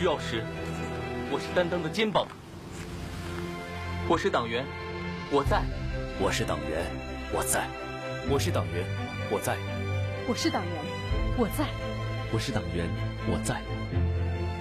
需要时，我是担当的肩膀。我是党员，我在。 我是党员，我在。 我是党员，我在。 我是党员，我在。 我是党员，我在。